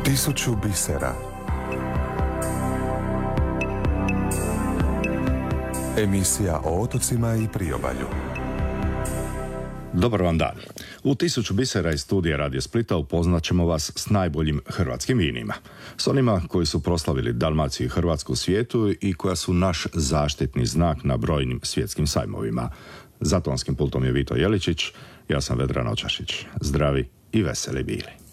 1000 bisera. Emisija o otocima i priobalju. Dobar vam dan. U 1000 bisera iz studija Radio Splita upoznat ćemo vas s najboljim hrvatskim vinima. S onima koji su proslavili Dalmaciju i Hrvatsku u svijetu i koja su naš zaštitni znak na brojnim svjetskim sajmovima. Za tonskim pultom je Vito Jeličić, ja sam Vedran Očašić. Zdravi i veseli bili.